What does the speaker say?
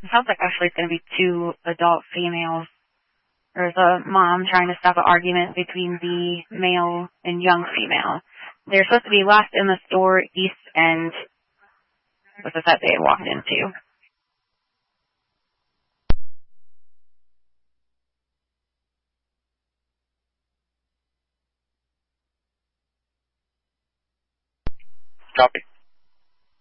It sounds like actually it's going to be two adult females. There's a mom trying to stop an argument between the male and young female. They're supposed to be last in the store east end, was the set they had walked into. Copy.